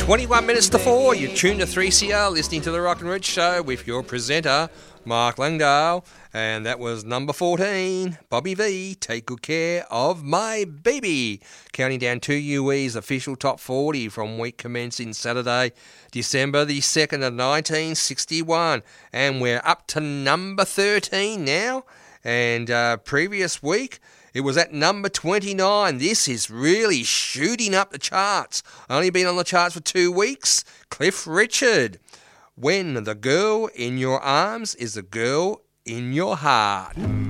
21 minutes to 4, you're tuned to 3CR, listening to The Rock and Rich Show with your presenter, Mark Langdale. And that was number 14, Bobby V, Take Good Care of My Baby. Counting down to UE's official top 40 from week commencing Saturday, December the 2nd of 1961. And we're up to number 13 now. And previous week, it was at number 29. This is really shooting up the charts. Only been on the charts for 2 weeks. Cliff Richard. When the girl in your arms is the girl in your heart.